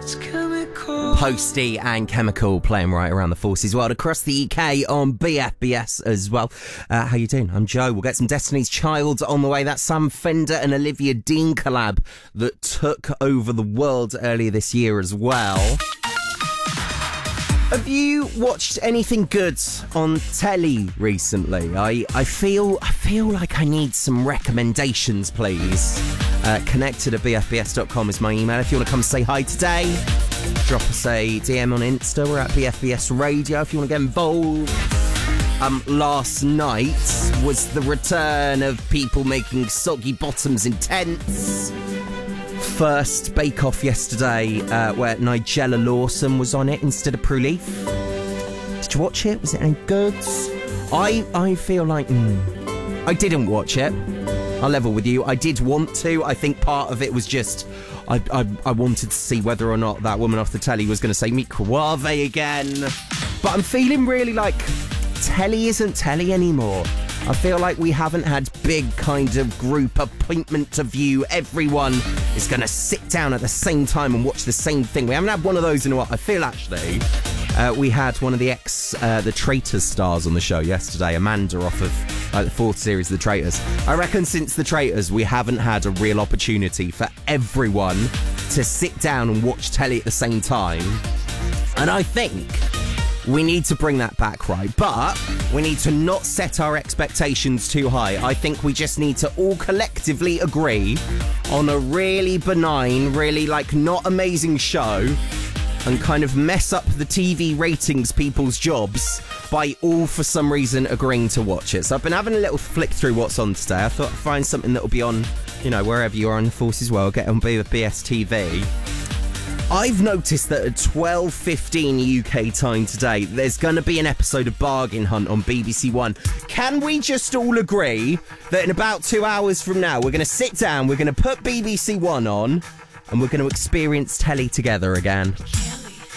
Posty and Chemical playing right around the Forces world across the UK on BFBS as well. How you doing? I'm Joe. We'll get some Destiny's Child on the way. That's Sam Fender and Olivia Dean collab that took over the world earlier this year as well. Have you watched anything good on telly recently? I feel like I need some recommendations, please. Connected@bfbs.com is my email if you want to come say hi today. Drop us a DM on Insta. We're at BFBS Radio if you want to get involved. Last night was the return of people making soggy bottoms in tents. First Bake Off yesterday, where Nigella Lawson was on it instead of Prue Leaf. Did you watch it? Was it any good? I feel like I didn't watch it. I'll level with you. I did want to. I think part of it was just I wanted to see whether or not that woman off the telly was going to say microwave again. But I'm feeling really like telly isn't telly anymore. I feel like we haven't had big kind of group appointment to view. Everyone is going to sit down at the same time and watch the same thing. We haven't had one of those in a while. I feel actually we had one of the the Traitors stars on the show yesterday, Amanda off of the fourth series of The Traitors. I reckon since The Traitors we haven't had a real opportunity for everyone to sit down and watch telly at the same time. And I think we need to bring that back, right? But we need to not set our expectations too high. I think we just need to all collectively agree on a really benign, really not amazing show and kind of mess up the TV ratings people's jobs by all for some reason agreeing to watch it. So I've been having a little flick through what's on today. I thought I'd find something that will be on, wherever you are in the Forces world, get on BS TV. I've noticed that at 12:15 UK time today, there's going to be an episode of Bargain Hunt on BBC One. Can we just all agree that in about 2 hours from now, we're going to sit down, we're going to put BBC One on, and we're going to experience telly together again?